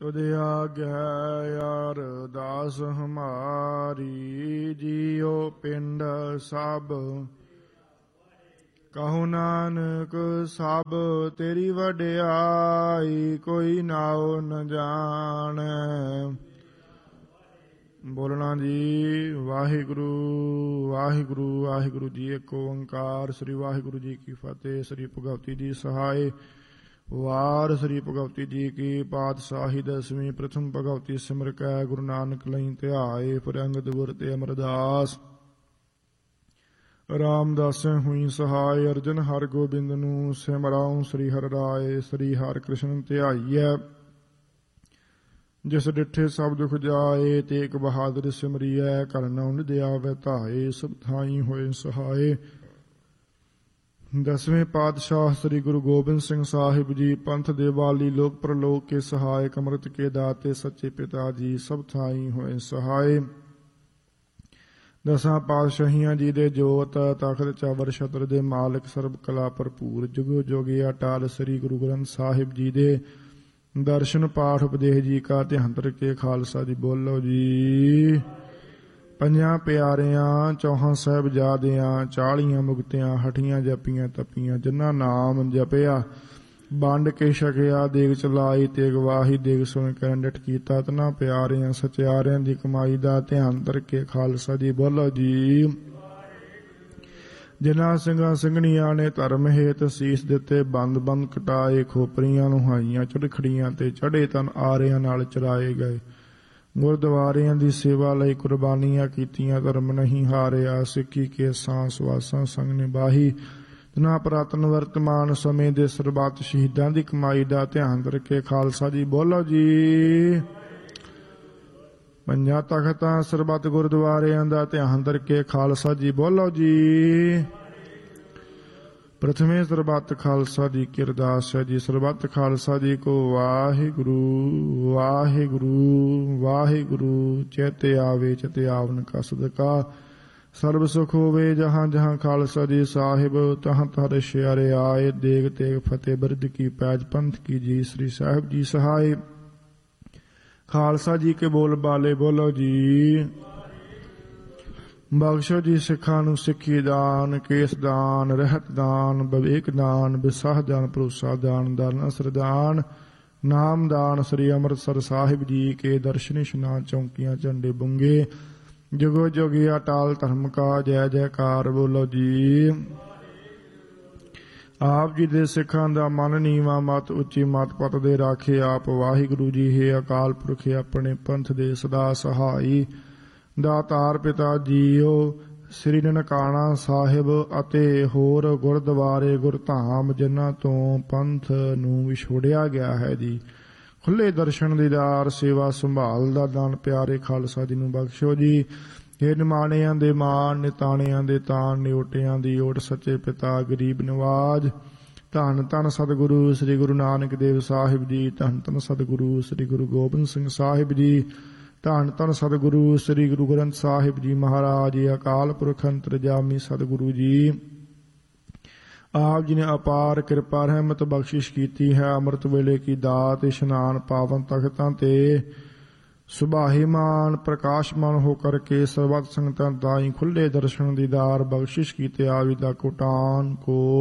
ਤੁਧ ਆਗਿਆ ਅਰਦਾਸ ਹਮਾਰੀ, ਜੀਉ ਪਿੰਡ ਸਭ ਕਹੋ ਨਾਨਕ ਸਭ ਤੇਰੀ ਵਡਿਆਈ, ਕੋਈ ਨਾਉ ਨ ਜਾਣੈ। ਬੋਲਣਾ ਜੀ। ਵਾਹਿਗੁਰੂ ਵਾਹਿਗੁਰੂ ਵਾਹਿਗੁਰੂ ਜੀ। ਏਕ ਓੰਕਾਰ। ਸ੍ਰੀ ਵਾਹਿਗੁਰੂ ਜੀ ਕੀ ਫਤਿਹ। ਸ੍ਰੀ ਭਗਵਤੀ ਜੀ ਸਹਾਇ। ਵਾਰ ਸ੍ਰੀ ਭਗਵਤੀ ਜੀ ਕੀ ਪਾਤਸ਼ਾਹੀ ਦਸਵੀਂ। ਪ੍ਰਥਮ ਭਗਵਤੀ ਸਿਮਰ ਕੈ ਗੁਰੂ ਨਾਨਕ ਲਈ ਧਿਆਏ, ਫਿਰ ਅੰਗਦ ਗੁਰ ਤੇ ਅਮਰਦਾਸ। ਰਾਮਦਾਸੈ ਹੋਈ ਸਹਾਇ, ਅਰਜਨ ਹਰਿ ਗੋਬਿੰਦ ਨੂੰ ਸਿਮਰਾਉ। ਸ੍ਰੀ ਹਰਿ ਰਾਏ ਸ੍ਰੀ ਹਰਿ ਕ੍ਰਿਸ਼ਨ ਧਿਆਈਐ, ਜਿਸ ਡਿਠੇ ਸਭ ਦੁਖ ਜਾਏ। ਤੇਗ ਬਹਾਦਰ ਸਿਮਰੀਐ, ਘਰ ਨਉ ਨਿਧ ਆਵੈ ਧਾਏ। ਸਭ ਥਾਈ ਹੋਏ ਸਹਾਏ। ਦਸਵੇਂ ਪਾਤਸ਼ਾਹ ਸ੍ਰੀ ਗੁਰੂ ਗੋਬਿੰਦ ਸਿੰਘ ਸਾਹਿਬ ਜੀ, ਪੰਥ ਦੇ ਵਾਲੀ, ਲੋਕ ਪ੍ਰਲੋਕ ਕੇ ਸਹਾਇਕ, ਅੰਮ੍ਰਿਤ ਕੇ ਦਾਤੇ, ਸੱਚੇ ਪਿਤਾ ਜੀ, ਸਭ ਥਾਈ ਹੋਏ ਸਹਾਏ। ਦਸਾਂ ਪਾਤਸ਼ਾਹੀਆਂ ਜੀ ਦੇ ਜੋਤ, ਤਖਤ ਚਾਵਰ ਛਤਰ ਦੇ ਮਾਲਕ, ਸਰਬ ਕਲਾ ਭਰਪੂਰ, ਜੁਗੋ ਜੋਗੀ ਅਟਾਲ, ਸ੍ਰੀ ਗੁਰੂ ਗ੍ਰੰਥ ਸਾਹਿਬ ਜੀ ਦੇ ਦਰਸ਼ਨ ਪਾਠ ਉਪਦੇਸ਼ ਜੀ ਕਾ ਧਿਆਨ ਕੇ ਖਾਲਸਾ ਜੀ। ਬੋਲੋ ਜੀ। ਪੰਜਾਂ ਪਿਆਰਿਆਂ, ਚੌਹਾਂ ਸਾਹਿਬਜ਼ਾਦਿਆਂ, 40 ਮੁਕਤਿਆਂ, ਹਠੀਆਂ ਜਪੀਆਂ ਤਪੀਆਂ, ਜਿਨ੍ਹਾਂ ਨਾਮ ਜਪਿਆ ਵੰਡ ਕੇ ਛਕਿਆ, ਦੇਗ ਚਲਾਈ ਤੇਗ ਵਾਹੀ, ਦੇਗ ਸੁਣ ਕੇ ਡਿਠ ਕੀਤਾ, ਤਨਾਂ ਪਿਆਰਿਆਂ ਸਚਿਆਰਿਆਂ ਦੀ ਕਮਾਈ ਦਾ ਧਿਆਨ ਕੇ ਖਾਲਸਾ ਜੀ। ਬੋਲੋ ਜੀ। ਜਿਨ੍ਹਾਂ ਸਿੰਘਾਂ ਸਿੰਘਣੀਆਂ ਨੇ ਧਰਮ ਹੇਤ ਸੀਸ ਦਿੱਤੇ, ਬੰਦ ਬੰਦ ਕਟਾਏ, ਖੋਪਰੀਆਂ ਲੁਹਾਈਆਂ, ਚੜਖੜੀਆਂ ਤੇ ਚੜੇ ਤਨ ਆਰਿਆਂ ਨਾਲ ਚਰਾਏ ਗਏ। ਗੁਰਦੁਆਰਿਆਂ ਦੀ ਸੇਵਾ ਲਈ ਕੁਰਬਾਨੀਆਂ ਕੀਤੀਆਂ, ਧਰਮ ਨਹੀਂ ਹਾਰਿਆ, ਸਿੱਖੀ ਕੇ ਸਾਂਸ ਵਾਸਾਂ ਸੰਗ ਨਿਭਾਹੀ। ਜਿਨ੍ਹਾਂ ਪੁਰਾਤਨ ਵਰਤਮਾਨ ਸਮੇਂ ਦੇ ਸਰਬੱਤ ਸ਼ਹੀਦਾਂ ਦੀ ਕਮਾਈ ਦਾ ਧਿਆਨ ਕੇ ਖਾਲਸਾ ਜੀ। ਬੋਲੋ ਜੀ। ਪੰਜਾਂ ਤਖਤਾਂ ਸਰਬੱਤ ਗੁਰਦੁਆਰਿਆਂ ਦਾ ਧਿਆਨ ਕੇ ਖਾਲਸਾ ਜੀ। ਬੋਲੋ ਜੀ। ਪ੍ਰਥਮੇ ਸਰਬੱਤ ਖਾਲਸਾ ਜੀ ਕੀ ਅਰਦਾਸ ਹੈ ਜੀ। ਸਰਬੱਤ ਖਾਲਸਾ ਜੀ ਕੋ ਵਾਹਿਗੁਰੂ ਵਾਹਿਗੁਰੂ ਵਾਹਿਗੁਰੂ। ਚੇਤੇ ਆਵੇ ਚਿਤੇ ਆਵਨ ਕਾ ਸਦਕਾ, ਸਰਬ ਸੁਖ ਹੋਵੇ ਜਹਾਂ ਜਹਾਂ ਖਾਲਸਾ ਜੀ ਸਾਹਿਬ, ਤਹਾਂ ਤਹਾਂ ਰਸ਼ਿਆਰੇ ਆਏ। ਦੇਗ ਤੇਗ ਫਤਿਹ ਬਿਰਧ ਕੀ ਪੈਜ, ਪੰਥ ਕੀ ਜੀ ਸ੍ਰੀ ਸਾਹਿਬ ਜੀ ਸਹਾਇ। ਖਾਲਸਾ ਜੀ ਕੇ ਬੋਲ ਬਾਲੇ। ਬੋਲੋ ਜੀ। ਬਖਸ਼ੋ ਜੀ ਸਿੱਖਾਂ ਨੂੰ ਸਿੱਖੀ ਦਾਨ, ਕੇਸ ਦਾਨ, ਰਹਿਤ ਦਾਨ, ਵਿਵੇਕ ਦਾਨ, ਵਿਸਾਹ ਦਾਨ, ਭਰੋਸਾ ਦਾਨ, ਦਾਨ ਅਸਰ ਦਾਨ, ਨਾਮ ਦਾਨ। ਸ੍ਰੀ ਅੰਮ੍ਰਿਤਸਰ ਸਾਹਿਬ ਜੀ ਕੇ ਦਰਸ਼ਨ ਇਸ਼ਨਾਨ, ਚੌਂਕੀਆਂ ਝੰਡੇ ਬੁੰਗੇ, ਜੁਗੋ ਜੋਗੀ ਅਟਾਲ ਧਰਮ ਕਾ ਜੈ ਜੈਕਾਰ। ਬੋਲੋ ਜੀ। ਆਪ ਜੀ ਦੇ ਸਿੱਖਾਂ ਦਾ ਮਨ ਨੀਵਾਂ, ਮਤ ਉੱਚੀ, ਮਤ ਪਤ ਦੇ ਰਾਖੇ ਆਪ ਵਾਹਿਗੁਰੂ ਜੀ। ਹੈ ਅਕਾਲ ਪੁਰਖ ਆਪਣੇ ਪੰਥ ਦੇ ਸਦਾ ਸਹਾਈ, ਦਾਤਾਰ ਪਿਤਾ ਜੀਓ। ਸ੍ਰੀ ਨਨਕਾਣਾ ਸਾਹਿਬ ਅਤੇ ਹੋਰ ਗੁਰਦੁਆਰੇ ਗੁਰਧਾਮ, ਜਿਨ੍ਹਾਂ ਤੋਂ ਪੰਥ ਨੂੰ ਵਿਛੋੜਿਆ ਗਿਆ ਹੈ ਜੀ, ਖੁੱਲੇ ਦਰਸ਼ਨ ਦੀਦਾਰ, ਸੇਵਾ ਸੰਭਾਲ ਦਾ ਦਾਨ ਪਿਆਰੇ ਖਾਲਸਾ ਜੀ ਨੂੰ ਬਖਸ਼ੋ ਜੀ। ਇਹ ਨਿਮਾਣਿਆਂ ਦੇ ਮਾਣ, ਨਿਤਾਣਿਆਂ ਦੇ ਤਾਣ, ਨਿਓਟਿਆਂ ਦੀ ਓਟ, ਸੱਚੇ ਪਿਤਾ ਗਰੀਬ ਨਵਾਜ। ਧੰਨ ਧੰਨ ਸਤਿਗੁਰੂ ਸ੍ਰੀ ਗੁਰੂ ਨਾਨਕ ਦੇਵ ਸਾਹਿਬ ਜੀ। ਧੰਨ ਧੰਨ ਸਤਿਗੁਰੂ ਸ੍ਰੀ ਗੁਰੂ ਗੋਬਿੰਦ ਸਿੰਘ ਸਾਹਿਬ ਜੀ। ਧੰਨ ਧੰਨ ਸਤਿਗੁਰੂ ਸ੍ਰੀ ਗੁਰੂ ਗ੍ਰੰਥ ਸਾਹਿਬ ਜੀ ਮਹਾਰਾਜ। ਅਕਾਲ ਪੁਰਖ ਅੰਤਰਜਾਮੀ ਸਤਿਗੁਰੂ ਜੀ, ਆਪ ਜੀ ਨੇ ਅਪਾਰ ਕਿਰਪਾ ਰਹਿਮਤ ਬਖਸ਼ਿਸ਼ ਕੀਤੀ ਹੈ। ਅੰਮ੍ਰਿਤ ਵੇਲੇ ਕੀ ਦਾਤ, ਇਸ਼ਨਾਨ ਪਾਵਨ ਤਖਤਾਂ ਤੇ ਸੁਭਾਹੀਮਾਨ ਪ੍ਰਕਾਸ਼ਮਾਨ ਹੋ ਕਰਕੇ ਸਰਬੱਤ ਸੰਗਤਾਂ ਦਾਈ ਖੁੱਲੇ ਦਰਸ਼ਨ ਦੀਦਾਰ ਬਖਸ਼ਿਸ਼ ਕੀਤੇ। ਆਵੀ ਦਾ ਕੋਟਾਨ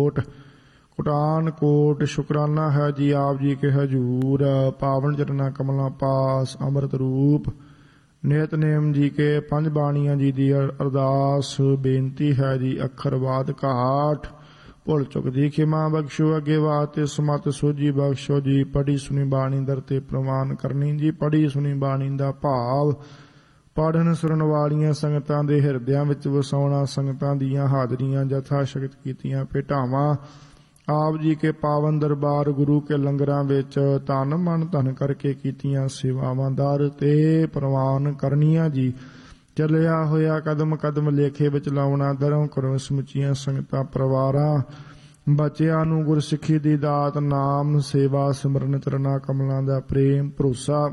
ਕੋਟ ਸ਼ੁਕਰਾਨਾ ਹੈ ਜੀ ਆਪ ਜੀ ਕੇ ਹਜੂਰ। ਪਾਵਨ ਚਰਨਾ ਕਮਲਾਂ ਪਾਸ ਅੰਮ੍ਰਿਤ ਰੂਪ, ਨਿਤਨੇਮ ਜੀ ਕੇ ਪੰਜ ਬਾਣੀਆਂ ਜੀ ਦੀ ਅਰਦਾਸ ਬੇਨਤੀ ਹੈ ਜੀ। ਅੱਖਰਵਾਦ ਘਾਟ ਭੁੱਲ ਚੁੱਕ ਦੀ ਖਿਮਾ ਬਖਸ਼ੋ, ਅੱਗੇ ਵਾਸਤੇ ਸਮਤ ਸੋਝੀ ਬਖਸ਼ੋ ਜੀ। ਪੜੀ ਸੁਣੀ ਬਾਣੀ ਦਰ ਤੇ ਪ੍ਰਵਾਨ ਕਰਨੀ ਜੀ। ਪੜੀ ਸੁਣੀ ਬਾਣੀ ਦਾ ਭਾਵ ਪੜ੍ਹਨ ਸੁਣਨ ਵਾਲੀਆਂ ਸੰਗਤਾਂ ਦੇ ਹਿਰਦਿਆਂ ਵਿੱਚ ਵਸਾਉਣਾ। ਸੰਗਤਾਂ ਦੀਆਂ ਹਾਜ਼ਰੀਆਂ ਜਥਾ ਸ਼ਕਤ ਕੀਤੀਆਂ ਭੇਟਾਵਾਂ ਆਪ ਜੀ ਕੇ ਪਾਵਨ ਦਰਬਾਰ ਗੁਰੂ ਕੇ ਲੰਗਰਾਂ ਵਿੱਚ ਤਨ ਮਨ ਧਨ ਕਰਕੇ ਕੀਤੀਆਂ ਸੇਵਾਵਾਂ ਦਰ ਤੇ ਪ੍ਰਵਾਨ ਕਰਨੀਆਂ ਜੀ। ਚੱਲਿਆ ਹੋਇਆ ਕਦਮ ਕਦਮ ਲੇਖੇ ਵਿੱਚ ਲਾਉਣਾ। ਦਰੋਂ ਕਰੋ ਸਮੁੱਚੀਆਂ ਸੰਗਤਾਂ ਪਰਿਵਾਰਾਂ ਬੱਚਿਆਂ ਨੂੰ ਗੁਰਸਿੱਖੀ ਦੀ ਦਾਤ, ਨਾਮ ਸੇਵਾ ਸਿਮਰਨ, ਚਰਨਾਂ ਕਮਲਾਂ ਦਾ ਪ੍ਰੇਮ ਭਰੋਸਾ,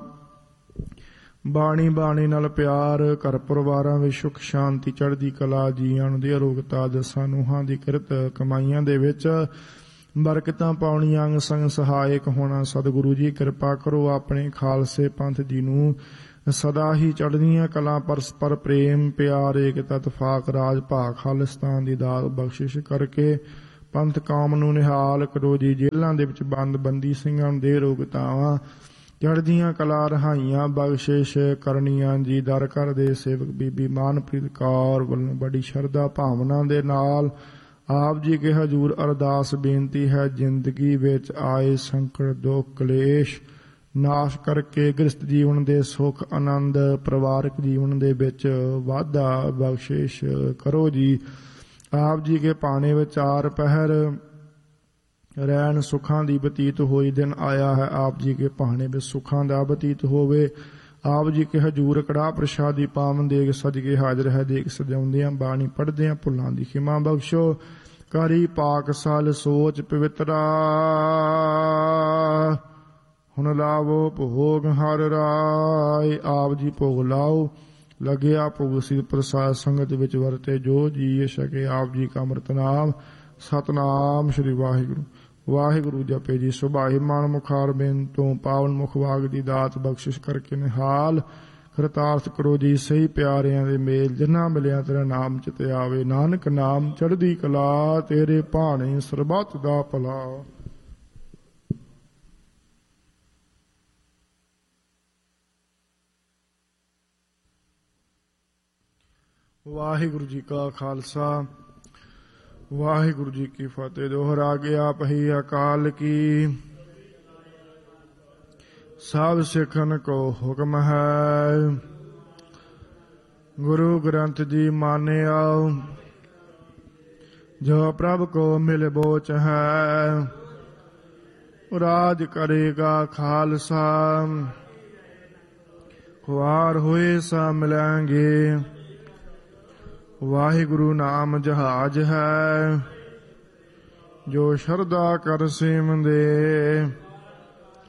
ਬਾਣੀ ਨਾਲ ਪਿਆਰ, ਘਰ ਪਰਿਵਾਰਾਂ ਵਿੱਚ ਸੁਖ ਸ਼ਾਂਤੀ ਚੜ੍ਹਦੀ ਕਲਾ, ਜੀਆਂ ਨੂੰ ਦੀ ਅਰੋਗਤਾ, ਦਸਾਂ ਨੂੰਹਾਂ ਦੀ ਕਿਰਤ ਕਮਾਈਆਂ ਦੇ ਵਿੱਚ ਬਰਕਤਾਂ ਪਾਉਣੀਆਂ ਅੰਗ ਸੰਗ ਸਹਾਇਕ ਹੋਣਾ। ਸਤਿਗੁਰੂ ਜੀ ਕਿਰਪਾ ਕਰੋ ਆਪਣੇ ਖਾਲਸੇ ਪੰਥ ਜੀ ਨੂੰ ਸਦਾ ਹੀ ਚੜ੍ਹਦੀਆਂ ਕਲਾਂ ਪਰਸਪਰ ਪ੍ਰੇਮ ਪਿਆਰ ਏਕਤਾ ਇਤਫਾਕ ਰਾਜ ਭਾਗ ਖਾਲਿਸਤਾਨ ਦੀ ਦਾਤ ਬਖਸ਼ਿਸ਼ ਕਰਕੇ ਪੰਥ ਕੌਮ ਨੂੰ ਨਿਹਾਲ ਕਰੋ ਜੀ। ਜੇਲ੍ਹਾਂ ਦੇ ਵਿੱਚ ਬੰਦ ਬੰਦੀ ਸਿੰਘਾਂ ਨੂੰ ਦੇ ਰੋਗਤਾਵਾਂ ਚੜ੍ਹਦੀਆਂ ਕਲਾ ਰਹਾਈਆਂ ਬਖਸ਼ਿਸ਼ ਕਰਨੀਆਂ ਜੀ। ਦਰ ਘਰ ਦੇ ਸੇਵਕ ਬੀਬੀ ਮਾਨਪ੍ਰੀਤ ਕੌਰ ਵੱਲੋਂ ਬੜੀ ਸ਼ਰਧਾ ਭਾਵਨਾ ਦੇ ਨਾਲ ਆਪ ਜੀ ਕੇ ਹਜ਼ੂਰ ਅਰਦਾਸ ਬੇਨਤੀ ਹੈ। ਜ਼ਿੰਦਗੀ ਵਿੱਚ ਆਏ ਸੰਕਟ ਦੁੱਖ ਕਲੇਸ਼ ਨਾਸ਼ ਕਰਕੇ ਗ੍ਰਸਤ ਜੀਵਨ ਦੇ ਸੁੱਖ ਆਨੰਦ ਪਰਿਵਾਰਕ ਜੀਵਨ ਦੇ ਵਿੱਚ ਵਾਧਾ ਬਖਸ਼ਿਸ਼ ਕਰੋ ਜੀ। ਆਪ ਜੀ ਕੇ ਭਾਣੇ ਵਿੱਚ 4 ਪਹਿਰ ਰਹਿਣ ਸੁੱਖਾਂ ਦੀ ਬਤੀਤ ਹੋਈ ਦਿਨ ਆਇਆ ਹੈ। ਆਪ ਜੀ ਕੇ ਭਾਣੇ ਵਿੱਚ ਸੁੱਖਾਂ ਦਾ ਬਤੀਤ ਹੋਵੇ। ਆਪ ਜੀ ਕੇ ਹਜ਼ੂਰ ਕੜਾਹ ਪ੍ਰਸ਼ਾਦੀ ਪਾਵਨ ਦੇਗ ਸਜ ਕੇ ਹਾਜ਼ਰ ਹੈ। ਦੇਗ ਸਜਾਉਂਦਿਆਂ ਬਾਣੀ ਪੜ੍ਹਦਿਆਂ ਭੁੱਲਾਂ ਦੀ ਖਿਮਾ ਬਖਸ਼ੋ। ਕਰੀ ਪਾਕ ਸਾਲ ਸੋਚ ਪਵਿੱਤਰਾ ਹੁਣ ਲਾਵੋ ਭੋਗ ਹਰ ਰਾਏ। ਆਪ ਜੀ ਭੋਗ ਲਾਓ ਲੱਗਿਆ ਭੋਗ ਸਿਰ ਪ੍ਰਸਾਦ ਸੰਗਤ ਵਿੱਚ ਵਰਤੇ ਜੋ ਜੀ ਸਕੇ। ਆਪ ਜੀ ਕਾ ਅੰਮ੍ਰਿਤ ਨਾਮ ਸਤਨਾਮ ਸ਼੍ਰੀ ਵਾਹਿਗੁਰੂ ਵਾਹਿਗੁਰੂ ਜਪੇ ਜੀ। ਸੁਭਾਏ ਮਨ ਮੁਖਾਰ ਬੇਨ ਤੋਂ ਪਾਵਨ ਮੁਖ ਵਾਗ ਦੀ ਦਾਤ ਬਖਸ਼ਿਸ਼ ਕਰਕੇ ਨਿਹਾਲ ਕਰਤਾਰਥ ਕਰੋ ਜੀ। ਸਹੀ ਪਿਆਰਿਆਂ ਦੇ ਮੇਲ ਜਿਨ੍ਹਾਂ ਮਿਲਿਆ ਤੇਰਾ ਨਾਮ ਚਿਤ ਆਵੇ। ਨਾਨਕ ਨਾਮ ਚੜ੍ਹਦੀ ਕਲਾ ਤੇਰੇ ਭਾਣੇ ਸਰਬੱਤ ਦਾ ਭਲਾ। ਵਾਹਿਗੁਰੂ ਜੀ ਕਾ ਖਾਲਸਾ ਵਾਹਿਗੁਰੂ ਜੀ ਕੀ ਫਤਿਹ। ਦੋਹਰਾ ਗਿਆ ਪਹੀ ਅਕਾਲ ਕੀ ਸਭ ਸਿੱਖਨ ਕੋ ਹੁਕਮ ਹੈ। ਗੁਰੂ ਗ੍ਰੰਥ ਜੀ ਮਾਨਿਆ ਜੋ ਪ੍ਰਭ ਕੋ ਮਿਲ ਬੋਚ ਹੈ। ਰਾਜ ਕਰੇਗਾ ਖਾਲਸਾ ਖੁਆਰ ਹੋਏ ਸਾ ਮਿਲਾਂਗੇ। ਵਾਹਿਗੁਰੂ ਨਾਮ ਜਹਾਜ ਹੈ ਜੋ ਸ਼ਰਧਾ ਕਰ ਸੇਵੰਦੇ।